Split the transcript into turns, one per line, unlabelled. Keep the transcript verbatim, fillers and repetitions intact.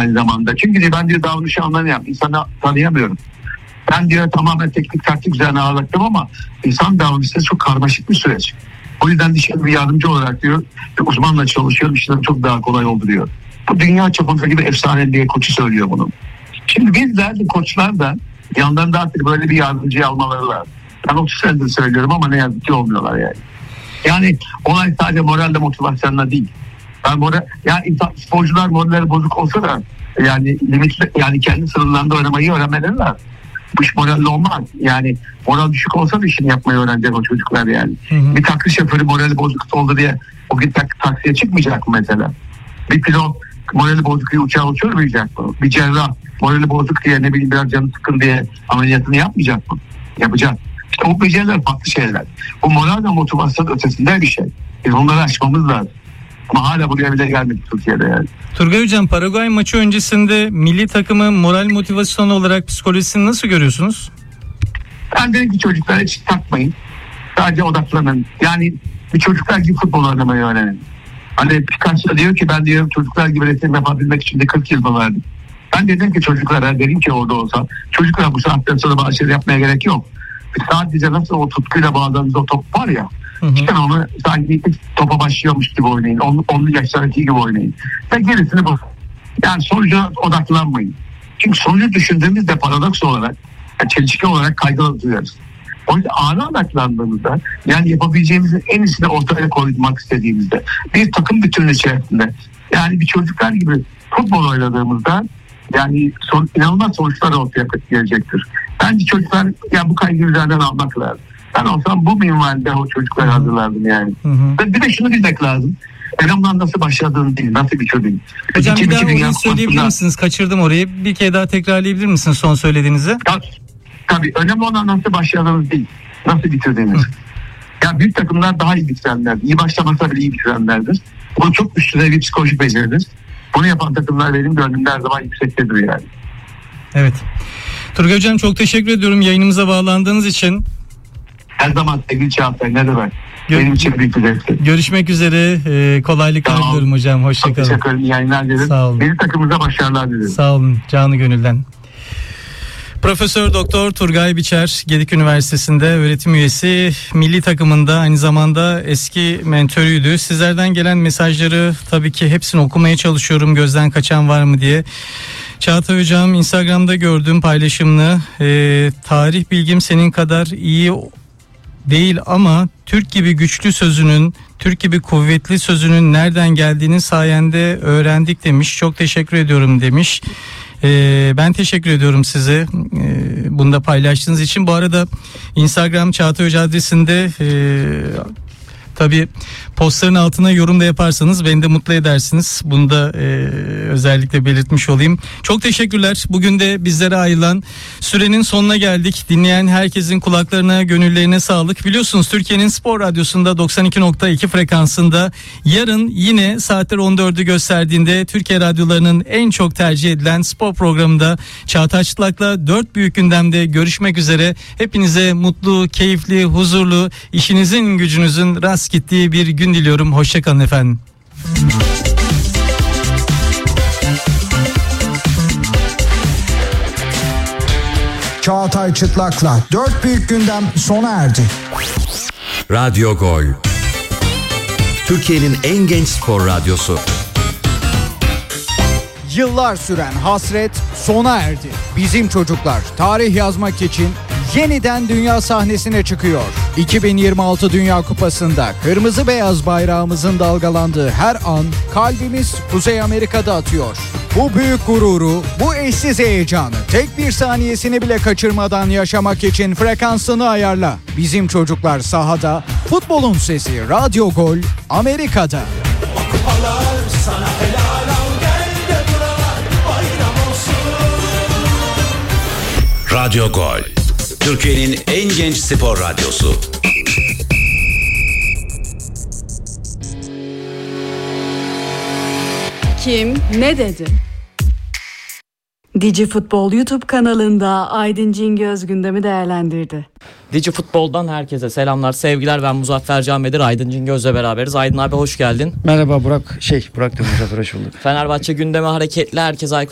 aynı zamanda. Çünkü diyor, ben diyor davranışı anlayamıyorum. İnsanı tanıyamıyorum. Ben diyor tamamen teknik taktik üzerine ağırlıklım ama insan davranışı çok karmaşık bir süreç. O yüzden dışarı bir yardımcı olarak diyor bir uzmanla çalışıyorum, işlerim çok daha kolay oldu diyor. Bu dünya çapında gibi efsane diye koçu söylüyor bunu. Şimdi bizler de koçlar da yanlarında artık böyle bir yardımcıyı almaları lazım. Ben otuz senedir söylüyorum ama ne yazık ki olmuyorlar yani. Yani olay sadece moralle motivasyonla değil. Ben moral, yani insan, sporcular moralleri bozuk olsa da yani limitli, yani kendi sınırlarında oynamayı öğrenmeleri lazım. Bu iş moralle olmaz. Yani moral düşük olsa da işini yapmayı öğrenecek o çocuklar yani. Hı hı. Bir taksi şoförü morali bozuk oldu diye o gün tak, taksiye çıkmayacak mı mesela? Bir pilot morali bozuk diye uçağı uçurmayacak mı? Bir cerrah morali bozuk diye ne bileyim biraz canı sıkın diye ameliyatını yapmayacak mı? Yapacak. İşte o beceriler farklı şeyler. Bu moral ve motivasyon ötesinde bir şey. Biz onları aşmamız lazım. Ama hala buraya bile gelmedik Türkiye'de yani.
Turgay Hocam, Paraguay maçı öncesinde milli takımı moral motivasyon olarak psikolojisini nasıl görüyorsunuz?
Ben dedim ki çocuklara hiç takmayın. Sadece odaklanın. Yani bir çocuklar gibi futbol oynamayı öğrenin. Hani Picasso diyor ki ben diyor çocuklar gibi resim yapabilmek için de kırk yıl verdim. Ben dedim ki çocuklara, dedim ki orada olsa çocuklar bu saatten sonra bazı şeyler yapmaya gerek yok. Biz sadece nasıl o tutkuyla bağladığımız o top var ya. Hı hı. İşte onu sanki topa başlıyormuş gibi oynayın. Onu, onu yaşlarındaki gibi oynayın. Ve gerisini bu. Yani sonuca odaklanmayın. Çünkü sonucu düşündüğümüzde paradoks olarak, yani çelişki olarak kaygılı duyarız. O yüzden ana odaklandığımızda, yani yapabileceğimizin en iyisini ortaya koymak istediğimizde, bir takım bütünlüğü içerisinde, yani bir çocuklar gibi futbol oynadığımızda, yani son, inanılmaz sonuçlar ortaya gelecektir. Bence çocuklar yani bu kaygı üzerinden almak lazım. Ben olsam bu minvalde o çocukları hazırlardım yani. Hı hı. Bir de şunu bilmek lazım. Önemli nasıl başladığını değil, nasıl bir çocuğun.
Hocam bir daha orayı söyleyebilir misiniz? Kaçırdım orayı. Bir kere daha tekrarlayabilir misiniz son söylediğinizi?
Ya, tabii önemli olan nasıl başladığınız değil, nasıl bitirdiğiniz. Hı. Ya büyük takımlar daha iyi bitirenler, iyi başlamasa bile iyi bitirenlerdir. Bu çok üst düzey bir psikolojik beceridir. Bunu yapan takımlar benim gönlümde her zaman yüksektedir yani.
Evet. Turgay Hocam çok teşekkür ediyorum yayınımıza bağlandığınız için.
Her zaman sevgili Çağatay, ne demek? Gör- Benim için büyük bir zevkti.
Görüşmek üzere. Ee, kolaylıklar diliyorum hocam. Hoşçakalın.
Çok teşekkür ederim. Yayınlar dilerim.
Sağ olun.
Benim takımımıza başarılar dilerim.
Sağ olun. Canı gönülden. Profesör Doktor Turgay Biçer, Gedik Üniversitesi'nde öğretim üyesi, milli takımında aynı zamanda eski mentörüydü. Sizlerden gelen mesajları tabii ki hepsini okumaya çalışıyorum, gözden kaçan var mı diye. Çağatay Hocam, Instagram'da gördüğüm paylaşımını, e, tarih bilgim senin kadar iyi değil ama Türk gibi güçlü sözünün, Türk gibi kuvvetli sözünün nereden geldiğini sayende öğrendik demiş. Çok teşekkür ediyorum demiş. Ee, ben teşekkür ediyorum size ee, bunu da paylaştığınız için. Bu arada Instagram Çağatay Hoca adresinde e, tabii postların altına yorum da yaparsanız beni de mutlu edersiniz. Bunu da e, özellikle belirtmiş olayım. Çok teşekkürler. Bugün de bizlere ayrılan sürenin sonuna geldik. Dinleyen herkesin kulaklarına, gönüllerine sağlık. Biliyorsunuz Türkiye'nin Spor Radyosu'nda doksan iki nokta iki frekansında yarın yine saatler on dördü gösterdiğinde Türkiye radyolarının en çok tercih edilen spor programında Çağatay Çıtlak'la dört büyük gündemde görüşmek üzere. Hepinize mutlu, keyifli, huzurlu, işinizin gücünüzün rast gittiği bir gün diliyorum. Hoşçakalın efendim.
Çağatay Çıtlak'la dört büyük gündem sona erdi.
Radyo Gol, Türkiye'nin en genç spor radyosu.
Yıllar süren hasret sona erdi. Bizim çocuklar tarih yazmak için yeniden dünya sahnesine çıkıyor. iki bin yirmi altı Dünya Kupası'nda kırmızı beyaz bayrağımızın dalgalandığı her an kalbimiz Kuzey Amerika'da atıyor. Bu büyük gururu, bu eşsiz heyecanı tek bir saniyesini bile kaçırmadan yaşamak için frekansını ayarla. Bizim çocuklar sahada, futbolun sesi Radyo Gol Amerika'da. O kupalar sana helal al, gel de buralar bayram olsun.
Radyo Gol, Türkiye'nin en genç spor radyosu.
Kim ne dedi? Digi Futbol YouTube kanalında Aydın Cingöz gündemi değerlendirdi.
Digi Futbol'dan herkese selamlar, sevgiler. Ben Muzaffer Can Bedir, Aydın Cingöz'le beraberiz. Aydın abi hoş geldin.
Merhaba Burak, şey Burak da Muzaffer, hoş bulduk.
Fenerbahçe gündemi hareketli, herkes Aykut